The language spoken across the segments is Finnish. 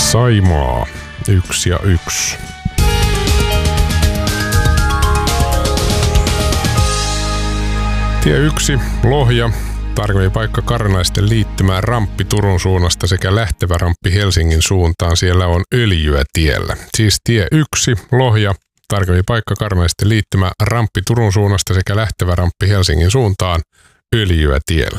Saimaa 1-1. Tie 1, Lohja. Tarkemmin paikka Karnaisten liittymään ramppi Turun suunnasta sekä lähtevä ramppi Helsingin suuntaan. Siellä on öljyä tiellä. Siis tie 1, Lohja. Tarkemmin paikka Karnaisten liittymä ramppi Turun suunnasta sekä lähtevä ramppi Helsingin suuntaan. Öljyä tiellä.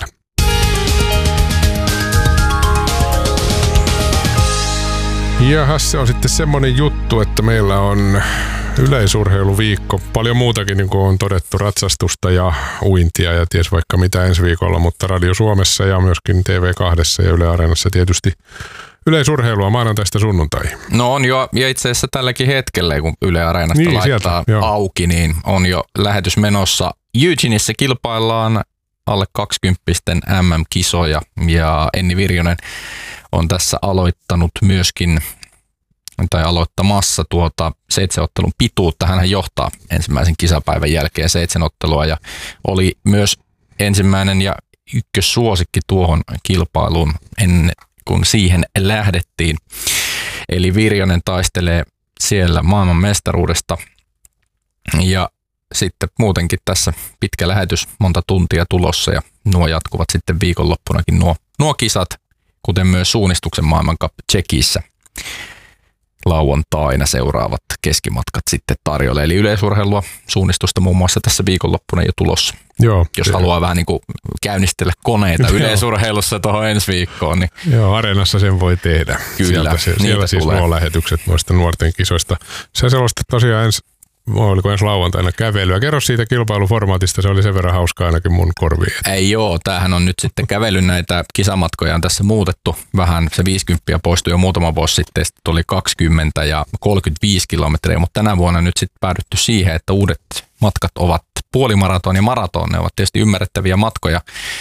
Jahas, se on sitten semmonen juttu, että meillä on yleisurheiluviikko. Paljon muutakin, niin kuin on todettu, ratsastusta ja uintia ja ties vaikka mitä ensi viikolla, mutta Radio Suomessa ja myöskin TV2 ja Yle Areenassa tietysti yleisurheilua maanantaista sunnuntaihin. No on jo, ja itse asiassa tälläkin hetkellä, kun Yle Areenasta niin, laittaa sieltä, auki, niin on jo lähetys menossa. Eugeneissa kilpaillaan alle 20-pisten MM-kisoja ja Enni Virjonen on tässä aloittanut myöskin, tai aloittamassa 7 ottelun pituutta. Hänhän johtaa ensimmäisen kisapäivän jälkeen 7 ottelua ja oli myös ensimmäinen ja ykkössuosikki tuohon kilpailuun ennen kuin siihen lähdettiin. Eli Virjonen taistelee siellä maailman mestaruudesta ja sitten muutenkin tässä pitkä lähetys, monta tuntia tulossa ja nuo jatkuvat sitten viikonloppunakin nuo kisat, kuten myös suunnistuksen maailmankap Tšekissä lauantaina seuraavat keskimatkat sitten tarjolle. Eli yleisurheilua, suunnistusta muun muassa tässä viikonloppuna jo tulossa. Joo, jos haluaa vähän niin kuin käynnistellä koneita yleisurheilussa tuohon ensi viikkoon. Niin joo, Areenassa sen voi tehdä. Kyllä, siellä siis nuo lähetykset noista nuorten kisoista. Sä selostat tosiaan oliko ensi lauantaina kävelyä. Kerro siitä kilpailuformaatista, se oli sen verran hauskaa ainakin mun korviin. Ei joo, tämähän on nyt sitten kävelyn näitä kisamatkoja on tässä muutettu vähän. Se 50 poistui jo muutama vuosi sitten, sitten tuli 20 ja 35 kilometriä, mutta tänä vuonna nyt sitten päädytty siihen, että uudet matkat ovat puolimaraton ja maraton. Ne ovat tietysti ymmärrettäviä matkoja,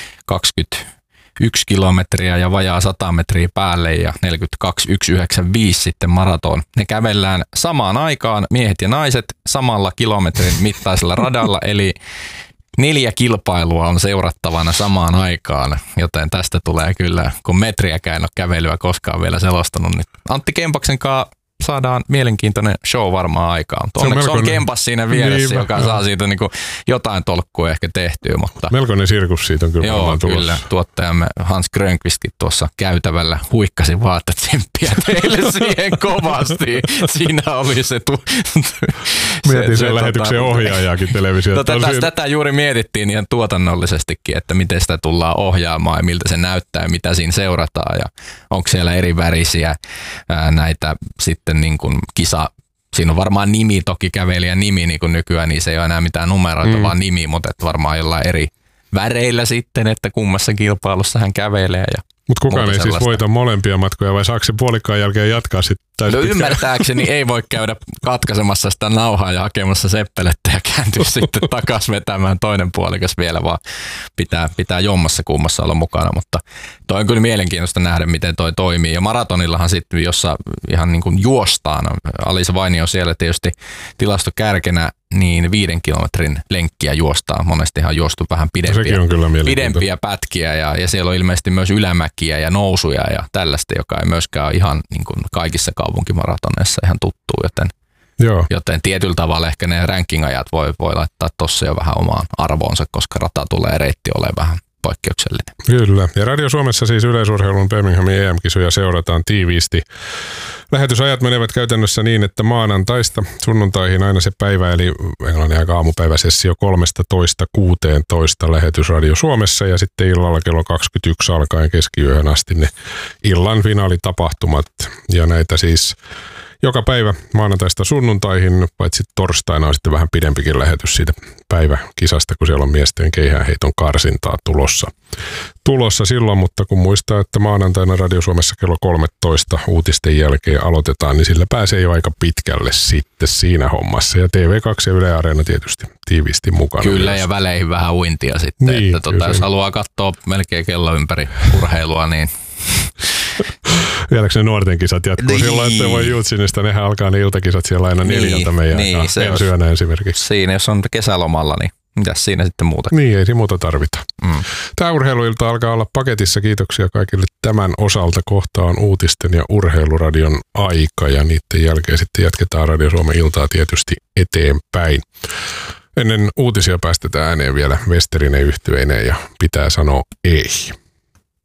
21 kilometriä ja vajaa 100 metriä päälle ja 42,195 sitten maraton. Ne kävellään samaan aikaan, miehet ja naiset, samalla kilometrin mittaisella radalla, eli 4 kilpailua on seurattavana samaan aikaan, joten tästä tulee kyllä, kun metriäkään en ole kävelyä koskaan vielä selostanut, niin Antti Kempaksen kanssa saadaan mielenkiintoinen show varmaan aikaan. Onneksi on Kempas siinä vieressä, niin, joka saa siitä niin kuin jotain tolkkua ehkä tehtyä. Mutta melkoinen sirkus siitä on kyllä varmaan tulossa. Kyllä. Tuottajamme Hans Grönqvistkin tuossa käytävällä huikkasi vaan, että tsemppiä teille siihen kovasti. Siinä oli se mietin sen lähetyksen ohjaajaakin televisiota. Tätä juuri mietittiin ihan tuotannollisestikin, että miten sitä tullaan ohjaamaan ja miltä se näyttää ja mitä siinä seurataan. Ja onko siellä eri värisiä näitä sitten niin kuin kisa, siinä on varmaan nimi, toki kävelijän nimi niin kuin nykyään, niin se ei ole enää mitään numeroita, vaan nimi, mutta että varmaan jollain eri väreillä sitten, että kummassa kilpailussa hän kävelee. Mutta kukaan ei siis voita molempia matkoja, vai saako se puolikkaan jälkeen jatkaa sitten? No ymmärtääkseni ei voi käydä katkaisemassa sitä nauhaa ja hakemassa seppelettä ja kääntyä sitten takaisin vetämään toinen puolikas vielä, vaan pitää jommassa kummassa olla mukana, mutta toi on kyllä mielenkiintoista nähdä, miten toi toimii. Ja maratonillahan sitten, jossa ihan niin kuin juostaan, Alisa Vainio siellä tietysti tilastokärkenä, niin 5 kilometrin lenkkiä juostaan. Monestihan on juostu vähän pidempiä pätkiä ja siellä on ilmeisesti myös ylämäkiä ja nousuja ja tällaista, joka ei myöskään ole ihan niin kuin kaikissa kaupunkimaratoneissa ihan tuttuu, joten tietyllä tavalla ehkä ne ranking-ajat voi laittaa tuossa jo vähän omaan arvoonsa, koska rata tulee reitti ole vähän poikkeuksellinen. Kyllä. Ja Radio Suomessa siis yleisurheilun Birminghamin EM-kisoja seurataan tiiviisti. Lähetysajat menevät käytännössä niin, että maanantaista sunnuntaihin aina se päivä, eli englannin aika aamupäiväsessio 13:16 lähetys Radio Suomessa ja sitten illalla kello 21 alkaen keskiyöhön asti ne illan finaalitapahtumat ja näitä siis joka päivä maanantaista sunnuntaihin, paitsi torstaina on sitten vähän pidempikin lähetys siitä päiväkisasta, kun siellä on miesten keihäänheiton karsintaa tulossa silloin, mutta kun muistaa, että maanantaina Radio Suomessa kello 13 uutisten jälkeen aloitetaan, niin sillä pääsee jo aika pitkälle sitten siinä hommassa. Ja TV2 ja Yle Areena tietysti tiiviisti mukana. Kyllä, myös. Ja väleihin vähän uintia sitten, niin, että jos haluaa katsoa melkein kello ympäri urheilua, niin vieläkö ne nuorten kisat jatkuu niin. Silloin, että voi Jutsinista, nehän alkaa ne iltakisat siellä aina 4 meidän ensi yönä esimerkiksi. Siinä, jos on kesälomalla, niin Mitäs siinä sitten muuta? Niin, ei muuta tarvita. Tämä urheiluilta alkaa olla paketissa. Kiitoksia kaikille tämän osalta. Kohta on uutisten ja urheiluradion aika ja niiden jälkeen sitten jatketaan Radio Suomen iltaa tietysti eteenpäin. Ennen uutisia päästetään ääneen vielä Westerinen yhtyeineen ja pitää sanoa ei.